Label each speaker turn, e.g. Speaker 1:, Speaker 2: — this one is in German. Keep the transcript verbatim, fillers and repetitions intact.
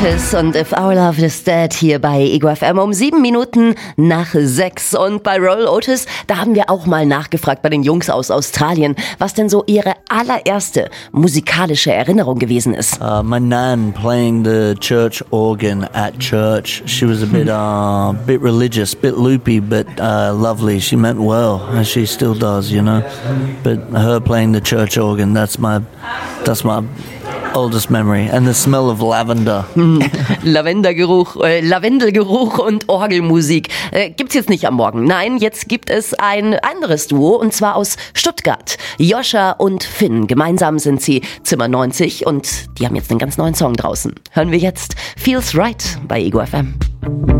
Speaker 1: Otis und If Our Love Is Dead hier bei Ego F M um sieben Minuten nach sechs. Und bei Roll Otis, da haben wir auch mal nachgefragt bei den Jungs aus Australien, was denn so ihre allererste musikalische Erinnerung gewesen ist.
Speaker 2: Uh, my nan playing the church organ at church. She was a bit, uh, bit religious, bit loopy, but uh, lovely. She meant well, as she still does, you know. But her playing the church organ, that's my, that's my oldest memory. And the smell of lavender.
Speaker 1: Lavendergeruch, äh, Lavendelgeruch und Orgelmusik. Äh, gibt's jetzt nicht am Morgen. Nein, jetzt gibt es ein anderes Duo und zwar aus Stuttgart. Joscha und Finn. Gemeinsam sind sie Zimmer neunzig und die haben jetzt einen ganz neuen Song draußen. Hören wir jetzt Feels Right bei Ego F M.